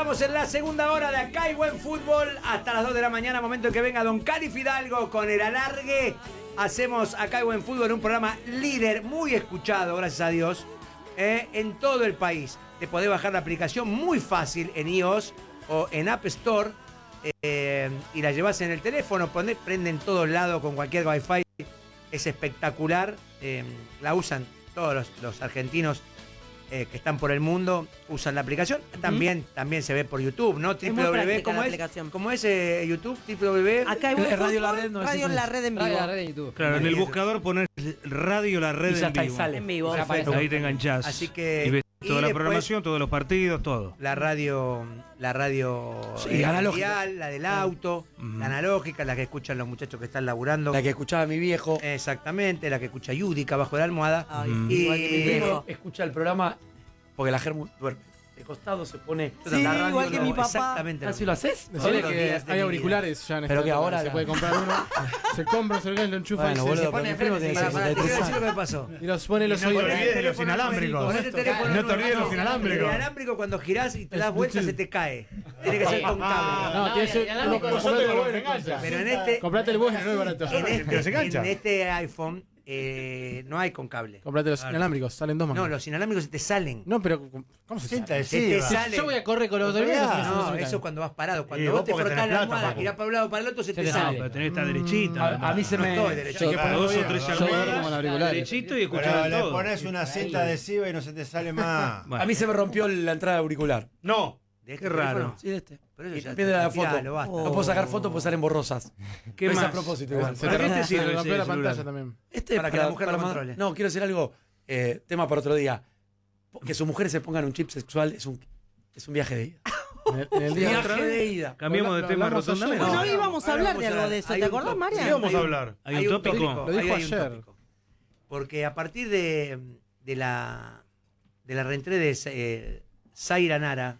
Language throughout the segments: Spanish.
Estamos en la segunda hora de Acá hay Buen Fútbol. Hasta las 2 de la mañana, momento en que venga Don Cali Fidalgo con el alargue. Hacemos Acá hay Buen Fútbol, un programa líder, muy escuchado, gracias a Dios, en todo el país. Te podés bajar la aplicación muy fácil en iOS o en App Store y la llevas en el teléfono, prende en todos lados con cualquier Wi-Fi. Es espectacular. La usan todos los argentinos que están por el mundo, usan la aplicación. También se ve por YouTube, ¿no? ¿Cómo es YouTube? Acá hay Radio La Red, no Radio La Red en vivo. Radio La Red en YouTube. Claro, en el buscador pones Radio La Red y ya en está, vivo. sale. En vivo. Ahí te enganchás. Así que y ves toda la después, programación, todos los partidos, todo. La radio Sí, analógica. mundial, la del auto, la analógica, la que escuchan los muchachos que están laburando. La que escuchaba mi viejo. Exactamente, la que escucha Yudica bajo la almohada. Ay, Y- igual que mi Mi viejo. primo escucha el programa porque la Germu duerme. De costado se pone. Sí, la radio, igual que mi papá. Exactamente. ¿Así lo haces? Todos Decirle los que días de hay mi auriculares ya en Pero esta que época, ahora se la- puede comprar uno, se compra un celular, lo enchufa Bueno, y boludo, se pero mi primo tiene Para, te quiero 63 decir lo años. que pasó. y los pone los No te oídos. olvides de los inalámbricos. Con este teléfono No te olvides de los El inalámbricos. inalámbrico cuando girás y te das vuelta se te cae. Tiene que ser con cable. No, tiene que ser uno comprate el bueno, entonces. Pero en este, Comprate el bueno, no es barato. Pero se engancha. en este iPhone no hay con cable. Comprate los inalámbricos, salen dos No, mangos. los inalámbricos se te salen. No, pero ¿cómo se siente? Se te salen. Yo voy a correr con los dos No, eso cuando vas parado. Cuando vos te porque frotás tenés la plata, almohada, Paco. girás para un lado para el otro, se te No, sale. pero tenés que estar derechita. A mí se me. No estoy derecho. Hay que ponerlo Dos o bien. tres Yo duermo con almohadas, auriculares. derechito y Pero escuchar le todo. pones una cinta adhesiva y no se te sale más. Bueno. A mí se me rompió la entrada auricular. No. ¿De Qué raro. teléfono? Sí, de este. Pero eso Y ya pierde la tiralo, foto. basta. No puedo sacar fotos porque salen borrosas. ¿Qué Pero es más? a propósito igual. Se ¿Para te qué te rompió, sirve se ese rompió la celular? pantalla también. Este Para que la mujer lo controle. No, quiero decir algo. Tema para otro día. Que sus mujeres se pongan un chip sexual es un viaje de ida. En el día Viaje de ida. Cambiamos de Lo tema hablamos rotundamente. Bueno, No, hoy vamos a hablar de algo de eso. hay ¿Te un acordás, tópico. Marian? Sí, vamos a hablar. ¿Hay un tópico? Lo dijo Ahí hay un ayer. tópico. Porque a partir de la reentré de Zaira Nara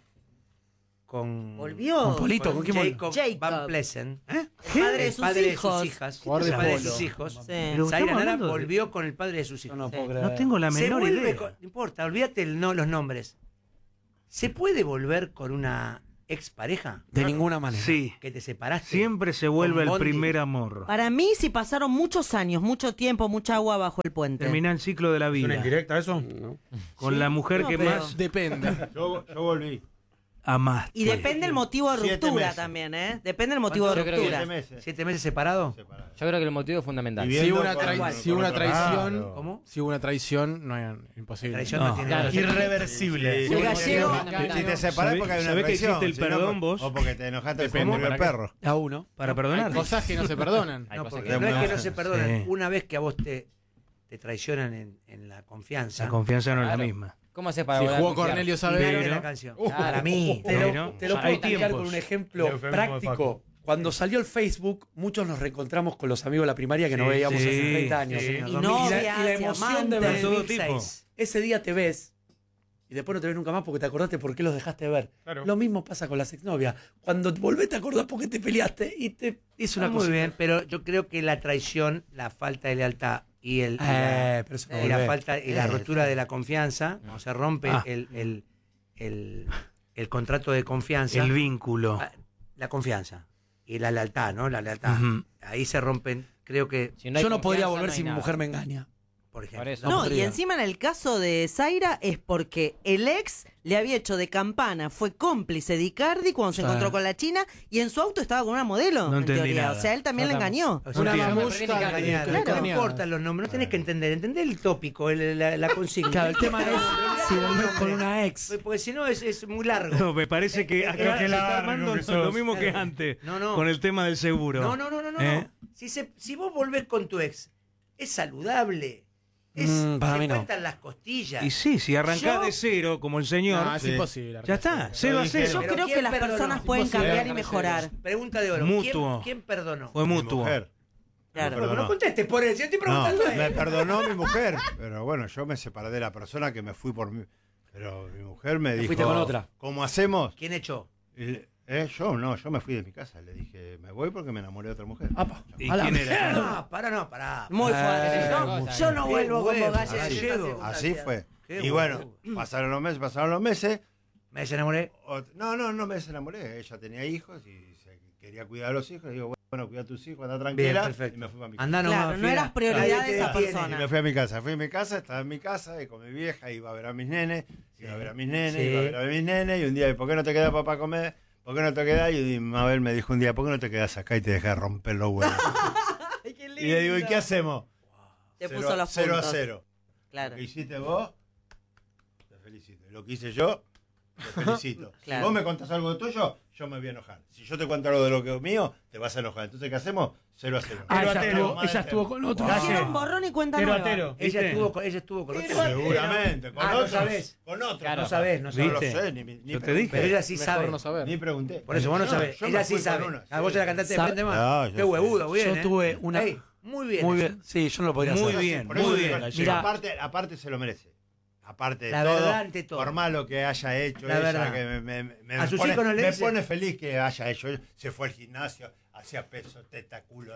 con Volvió. Con Polito, ¿con quién volvió? Jacob. Van Plessen, El padre de el sus padre de hijos. sus hijas, Jugador de el padre de polo. sus hijos. Sí. Pero Zaira estamos Nara hablando de- volvió con el padre de sus hijos. No puedo Sí. creer. No tengo la Se menor vuelve idea. no importa, olvídate los nombres. ¿Se puede volver con una expareja De ninguna manera. Sí, que te separaste? siempre se vuelve Con el Bondi. primer amor. Para mí, si pasaron muchos años, mucho tiempo, mucha agua bajo el puente. Termina el ciclo de la ¿Es una vida. indirecta eso? Con la mujer No, que pero- más Depende. Yo volví. amaste. Y depende el motivo de 7 ruptura meses. también, ¿eh? Depende del motivo de Yo creo que ruptura. 7 meses. 7 meses separado. Separado. Yo creo que el motivo es fundamental. Y Si viendo una, con- trai- con si una otro traición, lado. ¿Cómo? si hubo una traición, no es imposible. Traición No, no tiene claro, nada. Irreversible. El gallego. Si te separás porque hay una ¿Sabés que traición. existe el si no, perdón, vos? O porque te enojaste Depende, con el ¿para qué? perro. A uno. Para Hay perdonar. cosas que no se perdonan. Hay No, cosas porque que- no es que no se perdonan. Sí. Una vez que a vos te traicionan en la confianza. La confianza no es la Claro. misma. ¿Cómo haces para Si volver a jugó confiar? Cornelio Y Saavedra. viene la canción. Claro. Para mí. Te Pero lo puedo hay explicar tiempos. con un ejemplo Eufemismo de práctico. Cuando salió el Facebook, muchos nos reencontramos con los amigos de la primaria que no Sí, veíamos sí, hace 30 años. sí. Y Y novias, la y emoción de amantes. ver todo 2006. ese día te ves y después no te ves nunca más porque te acordaste por qué los dejaste de ver. Claro. Lo mismo pasa con las exnovias. Cuando volvés te acordás porque te peleaste y te hizo una Muy cosa. bien, pero yo creo que la traición, la falta de lealtad y Pero eso no y la volvés. falta y la rotura de la confianza, o se rompe Ah. el contrato de confianza, El vínculo. la confianza y la lealtad, ¿no? La lealtad. Ujú. Ahí se rompen, creo que, Si no hay Yo no podría confianza, volver no hay si mi nada. mujer me engaña. por ejemplo. Por eso. No, podría. y encima en el caso de Zaira es porque el ex le había hecho de campana, fue cómplice de Icardi cuando se Sí. encontró con la China y en su auto estaba con una modelo, No en entendí teoría. nada. O sea, él también No, la engañó. O sea, Una entiendo. mamushka Claro. no ucraniana. importan los nombres, no tenés que entender el tópico, la consigna. Claro, el tema es si volvés con una ex. Porque si no es muy largo. No, me parece que acá qué se está largo armando que sos. lo mismo que Claro. antes. No. Con el tema del seguro. No. ¿Eh? Si vos volvés con tu ex, es saludable. Para se mí no. cuentan las costillas. Y sí, si arrancás Yo- de cero, como el señor, No, es Sí. imposible. ya está, 0 a Lo 0. Yo Pero creo ¿quién que las perdonó? personas pueden Imposible. cambiar y mejorar. Pregunta de oro. Mutuo. ¿Quién perdonó? Fue Mi mutuo. mujer. Claro. Pero no contestes por él, yo estoy No, preguntando a él. me perdonó mi mujer. Pero bueno, yo me separé de la persona que me fui por mí. Pero mi mujer me dijo. fuiste con otra? ¿Cómo hacemos? ¿Quién echó? Yo me fui de mi casa. Le dije, me voy porque me enamoré de otra mujer. Apa. ¿Y A la quién era? No, pará. Muy fuerte. Yo no vuelvo con bueno, Bogalles. gallego. Así fue. Qué Y bueno, pasaron los meses. Me desenamoré. No me desenamoré. Ella tenía hijos y quería cuidar a los hijos. Le digo, bueno, cuida a tus hijos, anda tranquila. Bien, perfecto. Y me fui para mi casa. Andá nomás, Claro, no fiera. eras prioridad Ahí de te esa detiene. Y persona. me fui a mi casa. Fui a mi casa, estaba en mi casa y con mi vieja iba a ver a mis nenes. Iba a ver a mis nenes, Sí. iba a ver a mis nenes. Y un día, ¿por qué no te quedas papá a comer? ¿Por qué no te quedás? Y Mabel me dijo un día, ¿por qué no te quedas acá y te dejas romper los huevos? Ay, qué lindo. Y le digo, ¿y qué hacemos? Te puso los 0 a puntos. 0. Claro. Lo que hiciste vos, te felicito. Y lo que hice yo, te felicito. Claro. Si vos me contás algo de tuyo, yo me voy a enojar. Si yo te cuento algo de lo que es mío, te vas a enojar. Entonces, ¿qué hacemos? 0 a 0. Ah, ella ella estuvo con otro. Wow. Hicieron borrón y cuenta Tero a nueva. tero. Ella ¿viste? estuvo con otro. Seguramente. Con Ah, no otros. sabés. Con otros. Claro. No sabés, no No sabés. lo ¿Viste? sé, ni Yo te pregunté. dije. Pero ella sí Mejor sabe. no saber. Ni pregunté. Por eso vos no sabés. yo me Ella sí fui con sabe. una, Ah, vos sí. se la cantaste de Sa- frente más. No, yo Qué sé. huevudo, bien. Yo tuve una. Ey, muy bien. Muy eso. bien. Sí, yo no lo podría Muy hacer. bien, Por eso muy digo, bien. Mira. aparte se lo merece. Aparte de La todo, verdad ante todo. por malo que haya hecho La ella, verdad. que A sus pone, hijos no le me dice. pone feliz que haya hecho. Se fue al gimnasio, hacía peso, tetaculo.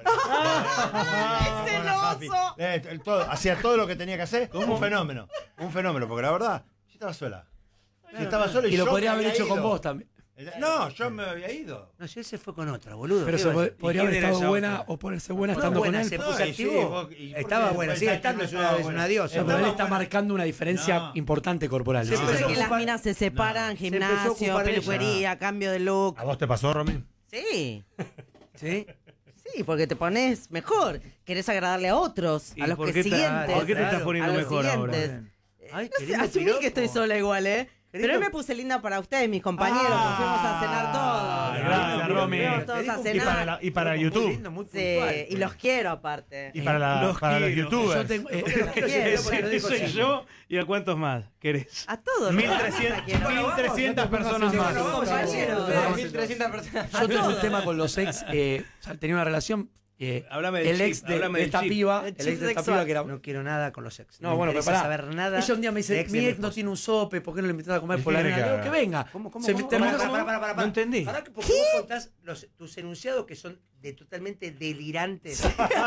Hacía todo lo que tenía que hacer. Un fenómeno, porque la verdad, yo estaba sola. Yo estaba sola y, Y lo yo podría me haber había hecho con ido. vos también. No, yo me había ido. No sé, él se fue con otra, boludo. Pero ¿Qué se va a hacer? podría ¿Y haber quién era estado esa buena otra? o ponerse buena No, estando buena, con él. se No, puso y sí, activo. vos- y por Estaba eso buena, pensás sigue que estando, no es estaba una buena. diosa. Pero él Estaba está buena. marcando una diferencia No. importante corporal. Se ¿no? empezó Dice a que las ocupar- minas se separan, Se empezó a gimnasio, ocupar de ella. peluquería, cambio de look. ¿A vos te pasó, Romy? Sí, ¿Sí? sí, porque te pones mejor. Querés agradarle a otros, ¿Y a los por que qué siguientes. ¿Por qué te estás Claro. poniendo A los mejor ahora? siguientes. Ay, No qué sé, lindo asumí piropo. que estoy sola igual, ¿eh? Pero hoy lindo- me puse linda para ustedes, mis compañeros, que fuimos a cenar todos. Gracias, Romy. Fuimos todos a Y cenar. Y para Muy YouTube. lindo, muy Sí, puntual. y los quiero aparte. Y para, Los para los quiero. youtubers. Yo tengo, Quiero. Soy yo y a cuántos más querés. A todos. ¿no? 1.300 personas Bueno, más. vamos, compañeros. vamos. 1.300 personas. yo tengo un tema con los ex. O sea, tenía una relación. Háblame del El chip, ex de háblame del esta chip. piba. El El chip ex de esta sexual. piba que era. No quiero nada con los ex. No, me bueno, pero interesa pará. saber nada. Ella un día me dice, de ex de mi mi ex no esposa. tiene un sope, ¿por qué no le invitas a comer ¿Y por la quién nena? le Le digo, caga? que venga. ¿Cómo? Se ¿Cómo? terminó Pará. No entendí. Pará, porque vos contás tus enunciados que son totalmente delirantes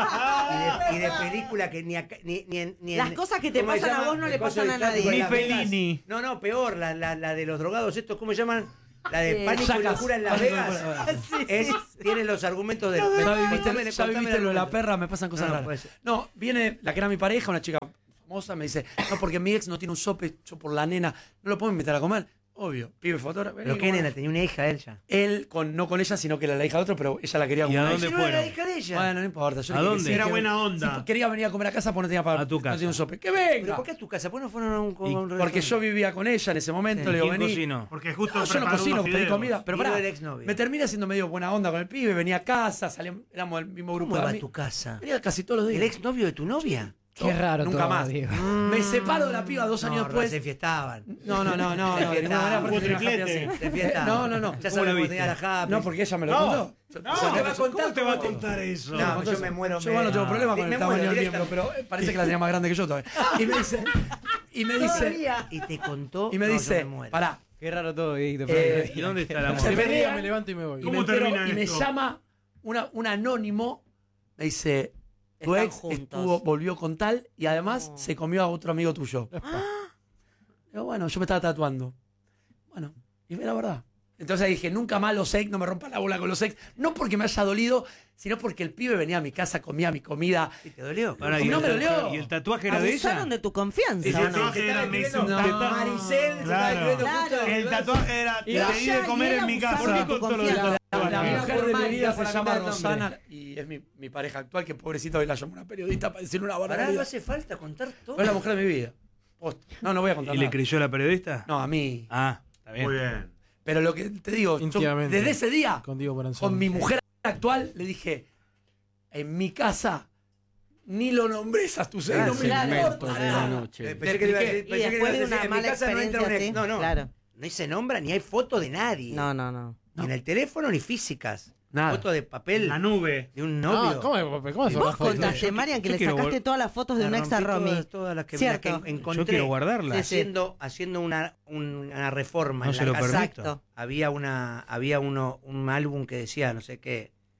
y de película que ni en... Las cosas que te ¿cómo se pasan a llama? vos no le El coso pasan a del tráfico nadie. de Ni Las Vegas. Fellini. No, peor, la de los drogados estos, ¿cómo se llaman? La de Pánico y Sacas. Locura en Las Pánico y Vegas. Locura. Tiene los argumentos de... Ya Contame, viviste contame lo de la argumento. perra, me pasan cosas No, raras. puede ser. No, viene la que era mi pareja, una chica famosa, me dice, no, porque mi ex no tiene un sope, yo por la nena, no lo puedo invitar a comer. Obvio, pibe fotógrafo. Pero qué nena, tenía una hija él ya. Él, no con ella, sino que era la hija de otro, pero ella la quería ¿Y a comer. dónde Si no era la fueron? hija de ella. Bueno, no importa. Yo ¿A le dije dónde? que sí, Era que- buena onda. sí, quería venir a comer a casa porque no tenía para A tu no casa. tenía un sope. ¡Que ¿Pero venga! por qué a tu casa? ¿Por qué no fueron a un Porque restaurante? yo vivía con ella en ese momento, Sí. le digo, ¿Quién vení. cocinó? Porque justo No, yo no prepararon cocino, unos pedí fideos. comida, pero Vino pará, el exnovio. me termina siendo medio buena onda con el pibe, venía a casa, éramos del mismo grupo ¿Cómo de va a amigos. tu casa? Venía casi todos los días. ¿El exnovio de tu novia? Qué raro Nunca todo, más. Diego. Me separo de la piba 2 años No, después. se fiestaban. No, de ninguna manera porque Hubo tenía una happy triplete. así. Se fiestaban. No. Ya ¿Cómo sabes la cómo viste? tenía la happy. No, porque ella me lo No. contó. ¿Cómo te va a contar? ¿Cómo te va a contar eso? No, yo me muero. Yo igual no tengo problema con Me el tamaño muero del miembro, pero parece que la tenía más grande que yo todavía. Y me dice, Y te contó. y me No, dice, yo me muero. pará, Qué raro todo, Diego. ¿Y dónde está la Se Se mujer? pelea, me levanto y me voy. y ¿Cómo me entero, termina y me esto? llama un anónimo, me dice, tu Están ex juntos. volvió con tal y además No. se comió a otro amigo tuyo. Digo, bueno, yo me estaba tatuando. Bueno, y fue la verdad. Entonces dije, nunca más los ex, no me rompa la bola con los ex. No porque me haya dolido, sino porque el pibe venía a mi casa, comía mi comida. ¿Y te dolió? Pará, Y no el me tatu- dolió. ¿Y el tatuaje era de Abusaron ella? de tu confianza, El ¿o no? tatuaje era Te estaba no, escribiendo Maricel, se estaba Claro. escribiendo justo Claro. en El tatuaje era, Y te di ella de comer y él en mi abusaron casa. de tu confianza. La Mira, mujer por de mi Mari, vida se para llama cambiar el nombre. Rosana y es mi pareja actual, que pobrecito hoy la llamo una periodista para decirle una Pará, no barbaridad. hace falta contar todo. No es la mujer de mi vida. Posta. No voy a contar ¿Y le nada. creyó la periodista? No, a mí. Ah, está bien. Muy bien. Pero lo que te digo, yo, Íntimamente. desde ese día, Con Diego Moranzoni. con mi mujer actual, le dije, en mi casa, ni lo nombres a tu seis, no me claro. importa. de la noche. Pensé que le iba a decir- Y pensé que le iba a después de decir, una en mi mala casa no entra un experiencia ex. así, No. claro. Ni se nombra, ni hay foto de nadie. No. Ni en el teléfono, ni físicas. Nada. Foto de papel La nube. de un novio. No, ¿cómo se Vos contaste, Marian, que yo le quiero sacaste vol- todas las fotos de un La ex a rompí Romy. todas las que, Cierto. las que encontré. Yo quiero guardarlas. Sí, sí. Haciendo una reforma No en se la lo casa. permito. Exacto. Había un álbum que decía, no sé qué,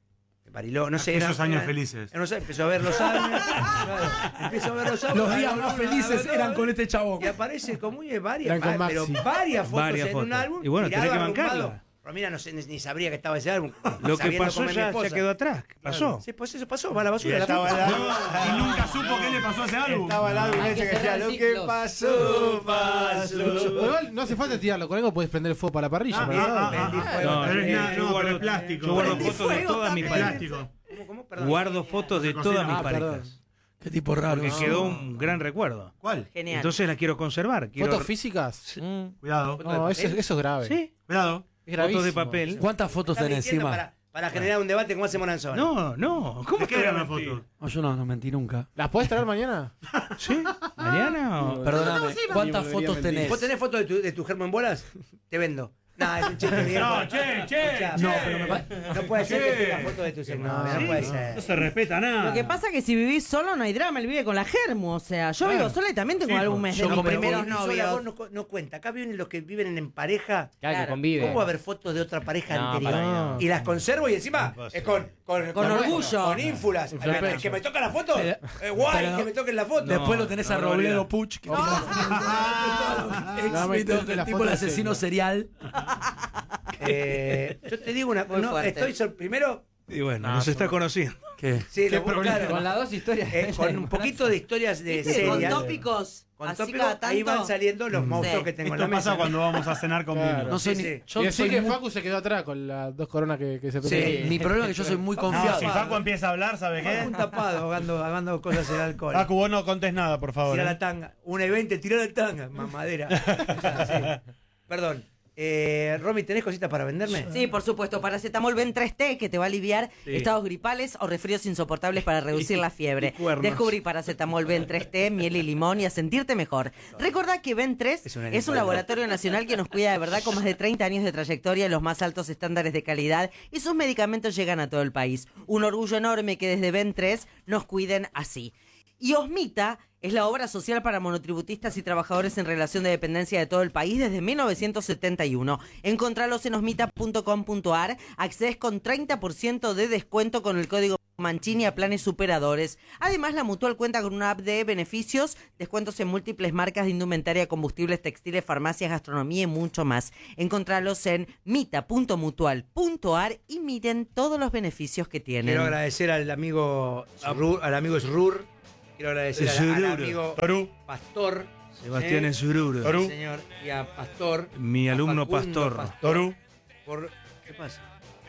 Bariló, no sé. Esos años felices. No sé, empezó a ver los años. Claro, empezó a ver los años. Los días más felices eran con este chabón. Y aparece como varias, Eran con pero Maxi. varias fotos Varias en fotos. un álbum. Y bueno, tenés tirado, que bancarla. arrumbado. Romina no sé, ni sabría que estaba ese álbum. Lo que sabiendo pasó cómo es mi ya esposa. quedó atrás. Pasó. Sí, pues eso pasó, va a la basura. Y la estaba foto. el álbum. Y nunca supo qué le pasó a ese álbum. Estaba el álbum Hay ese que que decía, cerrar lo que ciclos. pasó, pasó. Pero igual no hace falta tirarlo, con algo puedes prender el fuego para la parrilla. para asado. No, Pero es yo nada, no, guardo- pero es plástico. Yo guardo Prendí fotos de fuego todas mis también. parejas. Plástico. ¿Cómo? Perdón. Guardo fotos de todas mis perdón. parejas. Qué tipo raro. Porque quedó un gran recuerdo. ¿Cuál? Genial. Entonces las quiero conservar. Quiero... ¿Fotos físicas? Cuidado. No, eso es grave. Sí, Cuidado. Es fotos de gravísimo. papel. ¿Cuántas fotos Estás tenés mintiendo encima? para generar un debate como hace Moranzón. No, no. ¿Cómo ¿De qué te era voy a la mentir? foto? No, yo no mentí nunca. ¿Las podés traer mañana? ¿Sí? ¿Mañana o...? Perdóname, ¿cuántas fotos tenés? ¿Vos tenés fotos de tu germo en bolas? Te vendo. No, es un chiste viejo. No, che. No, pero me pa- No puede ser que tengas fotos de tu germo. No puede ser. No se respeta nada. Lo que pasa es que si vivís solo no hay drama, él vive con la germo. O sea, yo vivo sola y también tengo álbumes de yo mis como primeros Vivir sola, novios. vos no cuenta. Acá viven los que viven en pareja. Claro, Claro. que convive. ¿Cómo va a haber fotos de otra pareja No, anterior? para nada. Y las conservo y encima es con orgullo. Con ínfulas. Inflapecho. Que me tocan las fotos. Guay, pero- que me toquen la foto. Después lo tenés a no, Robledo olvidá. Puch, que No, me ex toques la tipo foto el en asesino serio. serial. Yo te digo una Muy cosa. fuerte. Primero, Y bueno, nos está conociendo. ¿Qué? sí, Qué lo problema. claro, Con las dos historias. con un poquito de historias de ¿Viste? Con serias. tópicos. Con así tópicos, cada tanto. ahí van saliendo los monstruos Sí. que tengo en Esto la pasa mesa. cuando vamos a cenar con Claro. vino. No soy Sí, ni. sí. Yo Y decir soy que muy- Facu se quedó atrás con las 2 coronas que se Sí. peleó. Mi problema es que yo soy muy No, confiado. si Facu empieza a hablar, ¿sabe qué? Un tapado, ahogando cosas en alcohol. Facu, vos no contés nada, por favor. Tira ¿eh? la tanga. 1:20, tira la tanga. Mamadera. Sí. Perdón. Romy, ¿tenés cositas para venderme? Sí, por supuesto, paracetamol Ben 3T que te va a aliviar estados gripales o resfríos insoportables para reducir la fiebre. y cuernos. Descubrí paracetamol Ben 3T, miel y limón y a sentirte mejor. Recordá que Ben 3 es un laboratorio nacional que nos cuida de verdad con más de 30 años de trayectoria y los más altos estándares de calidad y sus medicamentos llegan a todo el país. Un orgullo enorme que desde Ben 3 nos cuiden así. Y Osmita es la obra social para monotributistas y trabajadores en relación de dependencia de todo el país desde 1971. Encontralos en osmita.com.ar. Accedes con 30% de descuento con el código Mancini a planes superadores. Además, la Mutual cuenta con una app de beneficios, descuentos en múltiples marcas de indumentaria, combustibles, textiles, farmacias, gastronomía y mucho más. Encontralos en mita.mutual.ar y miren todos los beneficios que tienen. Quiero agradecer al amigo Srur. Quiero agradecer al Zururo. amigo Torú. Pastor. Sebastián Ezururo. Torú. Señor. Y a Pastor. Mi a alumno Facundo Pastor. Torú. ¿Qué pasa?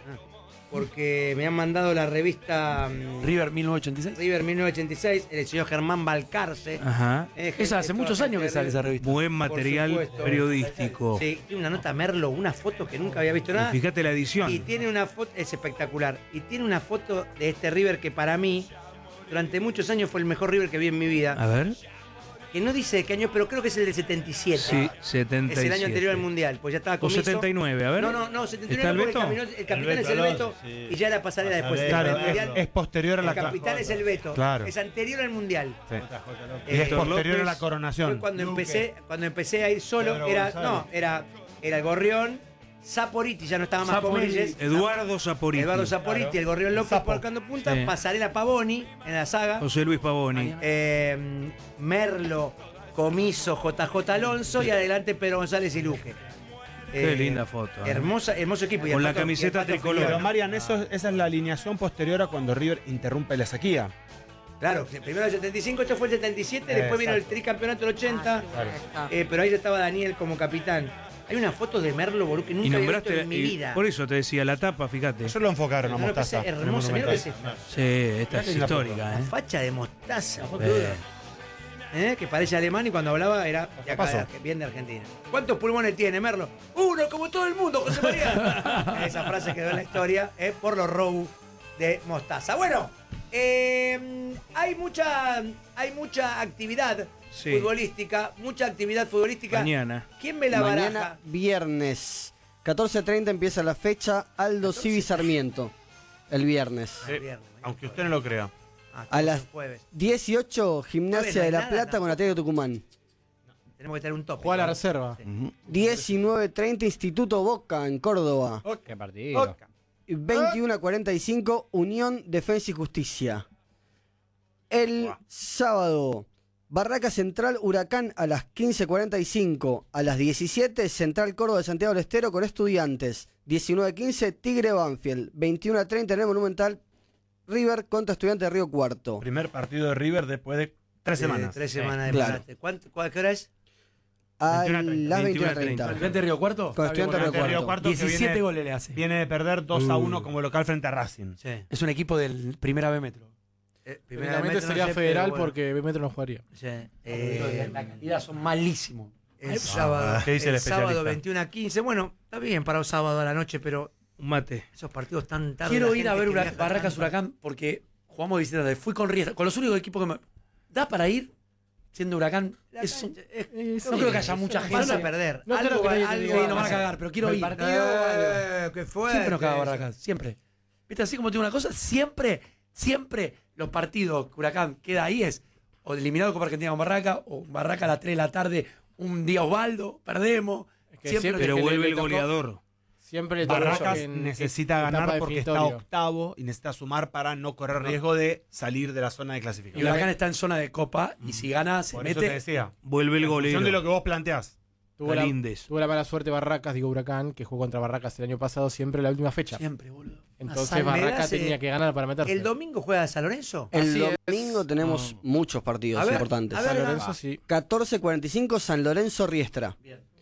Porque me han mandado la revista River 1986. River 1986, el señor Germán Balcarce. Ajá. Gente, Esa hace toda muchos gente años que de sale esa River. revista. Buen material supuesto. periodístico. Sí, tiene una nota Merlo, una foto que nunca había visto Y nada. fíjate la edición. Y tiene una foto, es espectacular. Y tiene una foto de este River que para mí, durante muchos años fue el mejor River que vi en mi vida. A ver. Que no dice de qué año, pero creo que es el del 77. Sí, 77. Es el año anterior al Mundial, pues ya estaba O Comiso. 79, a ver. No, 79 ¿Está el porque Beto? el capitán El es el Beto Beto sí. y ya la pasarela después. Claro, El es- Mundial, Es posterior a el la capitán es el Beto. Claro. Es anterior al Mundial. Sí. Eh, Y es Héctor posterior a López. la Fue coronación. cuando Luque. empecé a ir solo, Pedro era González. el Gorrión, Saporiti, ya no estaba más con ellos. Eduardo Saporiti. Eduardo Saporiti, Claro. el Gorrión López Sapo. colocando punta, Sí. Pasarela Pavoni en la saga, José Luis Pavoni. Merlo, Comiso, JJ Alonso y adelante Pedro González y Luque. Qué linda foto. Hermoso equipo. Y el Con la Pato- camiseta y el Pato tricolor. Filiol. Pero Marian, esa es la alineación posterior a cuando River interrumpe la sequía. Claro, primero el 75, esto fue el 77, después vino el tricampeonato del 80, pero ahí ya estaba Daniel como capitán. Hay una foto de Merlo Ború que Y nunca había visto nombraste. en mi y vida. por eso te decía la tapa, fíjate. Eso lo enfocaron a No, no, que es Mostaza. hermoso, mira lo que es esto. Sí, esta es linda histórica, La ¿eh? facha de mostaza, Sí. que parece alemán y cuando hablaba era de acá, pasó? bien de Argentina. ¿Cuántos pulmones tiene Merlo? Uno, como todo el mundo, José María. Esa frase quedó en la historia por los Row de Mostaza. Bueno, hay mucha actividad Sí. futbolística, Mañana. ¿Quién me la Mañana, baraja? viernes, 14:30 empieza la fecha. Aldo Civi Sarmiento, el viernes. Ah, viernes, Aunque usted no lo crea. A las jueves. 18, Gimnasia Jueves no hay de La nada, Plata con tampoco. Atlético Tucumán. Tenemos que tener un tope. Juega a la reserva. 19:30, Instituto Boca en Córdoba. Qué partido. 21:45, Unión, Defensa y Justicia. El sábado, Barraca Central, Huracán a las 15:45. A las 17, Central Córdoba de Santiago del Estero con Estudiantes. 19:15, Tigre Banfield. 21:30 en el Monumental, River contra Estudiantes de Río Cuarto. Primer partido de River después de 3 semanas. 3 semanas de claro. parate. ¿Qué hora es? A 21:30. las 21:30. ¿Estudiante de Río Cuarto? Con Estudiantes de Río Cuarto. 17 goles le hace. Viene de perder 2-1 como local frente a Racing. Sí. Es un equipo del Primera B Metro. Primeramente sería federal porque B Metro no jugaría. Sí. La calidad son malísimos. El sábado, ¿qué dice el sábado especialista? 21:15. Bueno, está bien para un sábado a la noche, pero Un mate. esos partidos tan tarde. Quiero la ir a gente ver que viaja Barracas tanto. Huracán porque jugamos de visitante. Fui con Riestra, con los únicos equipos que me. ¿Da para ir siendo Huracán? La Es un- cancha es- no creo que haya mucha Van gente. a perder. No creo algo que nadie te algo diga, Sí, van nos van a a hacer. cagar, pero quiero El ir. partido, Qué fuerte. Siempre nos caga Barracas, siempre. ¿Viste? Así como tiene una cosa, siempre los partidos que Huracán queda ahí es o eliminado de Copa Argentina con Barraca, o Barraca a las 3 de la tarde, un día Osvaldo, perdemos. Es que Siempre siempre Pero que vuelve le el tocó- goleador. Siempre le tocó Barracas en necesita etapa ganar porque está definitoria. octavo y necesita sumar para no correr riesgo de salir de la zona de Y clasificación. Huracán está en zona de Copa y si gana se Por eso te mete. decía. Vuelve el En función golero. de lo que vos planteás. Tuvo la Galíndez. mala suerte Barracas, digo Huracán, que jugó contra Barracas el año pasado siempre en la última fecha. Siempre, boludo. Entonces San Barracas Medas, tenía que ganar para meterse. ¿El domingo juega San Lorenzo? El Así es. domingo tenemos muchos partidos A ver, importantes. a ver, San Lorenzo sí. 14:45, San Lorenzo Riestra.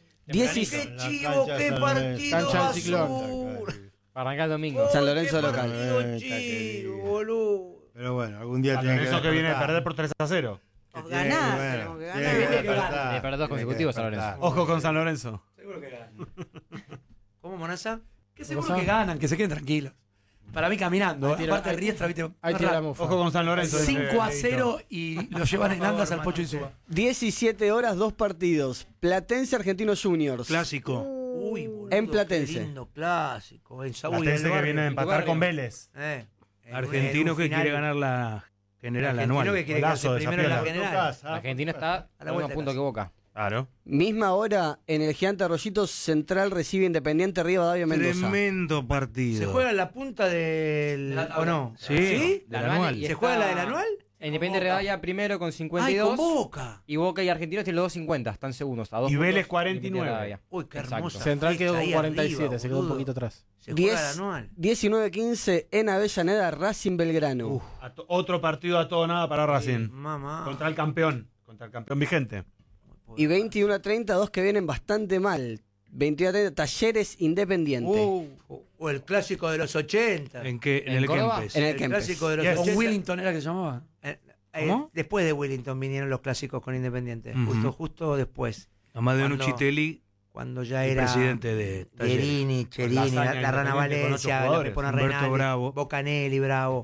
16 ¡Qué La chivo! cancha ¡Qué de San partido Cancha del Ciclón. basura! Arranca el domingo. San Lorenzo ¡Qué local. partido Está chivo, querido. boludo! Pero bueno, algún día San tiene Lorenzo que viene de despertar. perder por 3-0. Nos Tiene ganás, bueno, tenemos que tiene ganar. despertar, De perder dos tiene que consecutivos, San despertar. Lorenzo. Ojo con San Lorenzo. Seguro que ganan. ¿Cómo, Monaza? Que seguro ¿Cómo que sabe? ganan, que se queden tranquilos. Para mí caminando. Ahí tira- Aparte ahí- Riestra, viste. Ahí tira la mufa. Ojo con San Lorenzo. 5-0 y lo llevan en andas al Pocho Insúa. 17 horas, 2 partidos. Platense Argentinos Juniors. Clásico. Uy, boludo, En Platense. qué lindo clásico. En Saúl, Platense el que barrio. viene de empatar con Vélez. En Argentino un que final. quiere ganar la general Argentino anual. que quiere Golazo quedarse de primero en la Zapiola. general. Argentina está A la al vuelta mismo de punto casa. que Boca. Claro. Misma hora, en el Gigante Arroyito Central recibe Independiente Rivadavia Mendoza. Tremendo ¿Se partido. juega en la punta del. ¿O no? Sí, ¿Sí? del La anual. y ¿Se está- juega la del anual? Independiente Rivadavia primero con ¡Ay, 52. con Boca! Y Boca y Argentinos tienen los 2.50, están segundos. A 2 Y puntos, Vélez Independiente 49. Rivadavia. Uy, qué Exacto. hermosa. Central quedó fecha con ahí 47, arriba, se quedó un boludo. poquito atrás. Se juega el anual. 19:15 en Avellaneda, Racing Belgrano. Otro partido a todo nada para Racing. Mamá. Contra el campeón vigente. Y 21:30, dos que vienen bastante mal. 21:30, Talleres Independiente. O el clásico de los 80. ¿En qué? En ¿En el Córdoba? Kempes. En el El Kempes. clásico de los Yes. 80. Con Willington era que se llamaba. ¿Cómo? Después de Willington vinieron los clásicos con Independiente. Ujú. Justo después. Amadeo Cuando- Nucitelli, Cuando ya el era presidente de Talleres. Cherini, Con la hazaña la Rana Independiente con ocho Valencia, la jugadores. Pepona Humberto Renali, Bravo. Bocanelli, Bravo,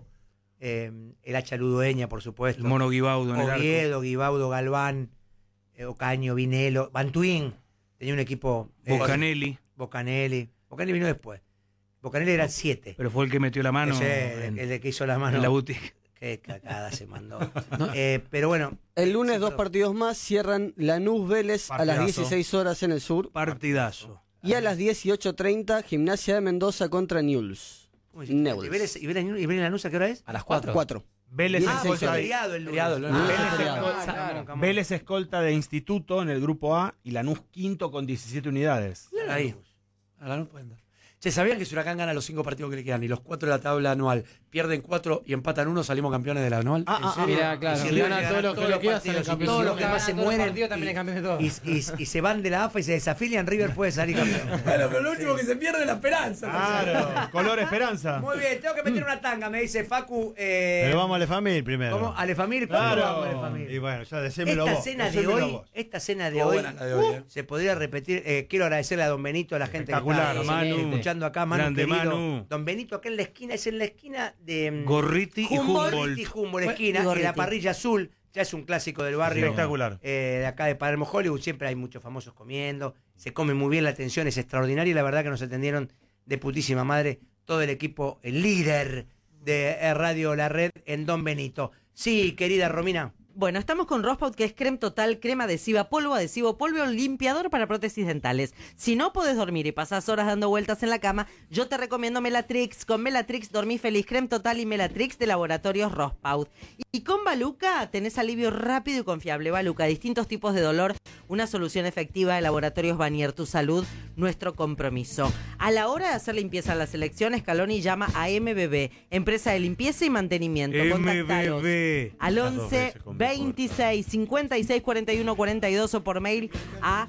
el Hacha Ludueña, por supuesto. El Mono Guibaudo en el arco. Oviedo, Guibaudo, Galván, Ocaño, Vinelo, Bantuín. Tenía un equipo. Bocanelli, Bocanelli. Bocanelli vino después. Bocanelli era el 7. pero fue el que metió la mano el de que hizo la mano. en la boutique. Qué cagada se mandó. Pero bueno. El lunes, Sí, dos perdón. partidos más. Cierran Lanús Vélez a las Partidazo. 16 horas en el sur. Partidazo. Y a las 18:30, Gimnasia de Mendoza contra Newell's. ¿Cómo dijiste? Newell's. ¿Y Vélez Lanús a qué hora es? A las 4. 4. Vélez Ah, Fue escolta, feriado el lunes. Feriado, ¿no? Ah, Vélez feriado. escolta- Claro. Vélez escolta de Instituto en el grupo A y Lanús quinto con 17 unidades. Ahí. Ahora no pueden dar. Che, ¿sabían que si Huracán gana los 5 partidos que le quedan y los 4 de la tabla anual, pierden 4 y empatan 1, salimos campeones de la anual? Mira, claro. Y Si gana todo lo que le queda, sale partidos, y campeón. todos los Si que gana más se todos los mueren partidos, también es campeón de todo. y se van de la AFA y se desafilian, River puede salir campeón. Bueno, pero lo último que se pierde es la esperanza. Claro, color esperanza. Muy bien, tengo que meter una tanga, me dice Facu. Pero vamos a Lefamil primero. ¿Cómo? ¿Alefamil? Claro. ¿Cuándo vamos a Alefamil? Y bueno, ya decímelo Esta vos. cena de decímelo hoy, vos. Estuvo buena la de hoy, se podría repetir. Quiero agradecerle a don Benito, a la gente que Espectacular, está Manu. escuchando acá, Manu Grande querido. Manu. Don Benito acá en la esquina, es en la esquina de Gorriti y Humboldt. y Humboldt, esquina, Gorriti. y la parrilla azul, ya es un clásico del barrio. Espectacular. De acá de Palermo Hollywood, siempre hay muchos famosos comiendo, se come muy bien, la atención es extraordinaria y la verdad que nos atendieron de putísima madre todo el equipo, el líder de Radio La Red en Don Benito. Sí, querida Romina. Bueno, estamos con Rospaut, que es crema total, crema adhesiva, polvo limpiador para prótesis dentales. Si no podés dormir y pasás horas dando vueltas en la cama, yo te recomiendo Melatrix. Con Melatrix dormí feliz, crema total y Melatrix de Laboratorios Rospaut. Y con Baluca tenés alivio rápido y confiable. Baluca, distintos tipos de dolor, una solución efectiva de Laboratorios Vanier, tu salud, nuestro compromiso. A la hora de hacer limpieza en la selección, Scaloni llama a MBB, empresa de limpieza y mantenimiento. Contactalos al 11 26 56 41 42 o por mail a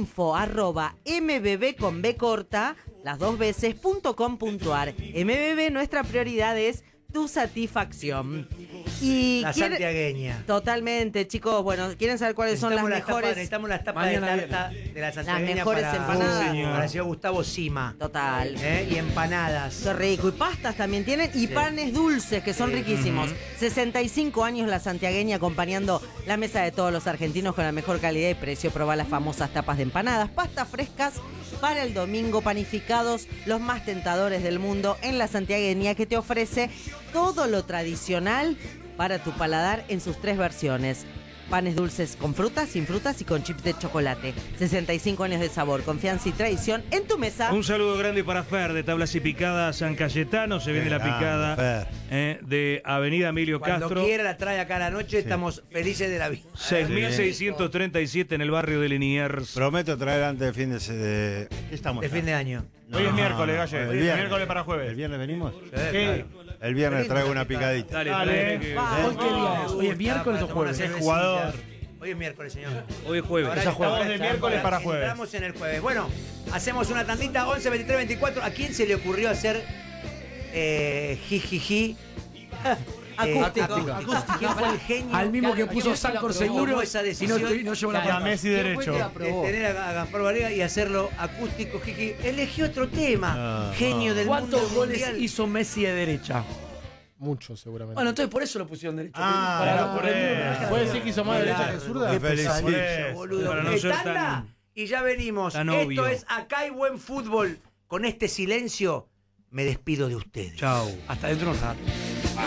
info@mbb.com.ar, las dos veces.com.ar. MBB, nuestra prioridad es tu satisfacción. Y La santiagueña. Totalmente, chicos. Bueno, ¿quieren saber cuáles son las mejores? Necesitamos las tapas de tarta de la santiagueña. Las mejores empanadas. Para el señor Gustavo Sima. Total. Y empanadas. Qué rico. Y pastas también tienen. Y panes dulces, que son riquísimos. 65 años la santiagueña acompañando la mesa de todos los argentinos con la mejor calidad y precio. Probá las famosas tapas de empanadas, pastas frescas para el domingo, panificados, los más tentadores del mundo en la santiagueña, que te ofrece todo lo tradicional para tu paladar en sus 3 versiones. Panes dulces con frutas, sin frutas y con chips de chocolate. 65 años de sabor, confianza y tradición en tu mesa. Un saludo grande para Fer de Tablas y Picadas San Cayetano. Se viene la picada de Avenida Emilio Cuando Castro. quiera la trae acá a la noche, estamos felices de la vida. 6.637 en el barrio de Liniers. Prometo traer antes de fin de... ¿Qué estamos? De fin de año. Hoy es miércoles, Galle. El Hoy es viernes. miércoles para jueves. ¿El viernes venimos? Sí. El viernes traigo una picadita. Dale. ¿Hoy qué día es? ¿Hoy es miércoles o jueves? Es jugador. Hoy es miércoles, señor. Hoy es jueves. Ahora Estamos de miércoles para jueves. Entramos en el jueves. Bueno, hacemos una tandita 11, 23, 24. ¿A quién se le ocurrió hacer jijiji? Acústico. ¿Quién fue el genio? Al mismo que puso Sancor seguro tomó esa y decisión no llevó la A plata. Messi derecho. de tener a Gaspar Varela y hacerlo acústico, jiji? Eligió otro tema. Genio del mundo ¿Cuántos goles mundial. hizo Messi de derecha? Mucho, seguramente. Bueno, entonces por eso lo pusieron derecho. por eso. ¿Puede decir que hizo más derecha que zurda? Te felicito. Boludo. Para no ser Tanda, tan- y ya venimos. tan Esto obvio. es Acá hay buen fútbol. Con este silencio me despido de ustedes. Chao. Hasta dentro de un rato.